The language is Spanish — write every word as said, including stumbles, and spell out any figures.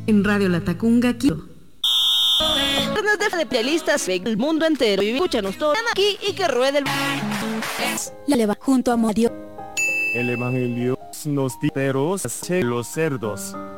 En Radio La Tacunga, Quito. De playlistas el mundo entero y escúchanos todos aquí y que ruede el... La leva junto a Modio. El evangelio nos titeros los cerdos.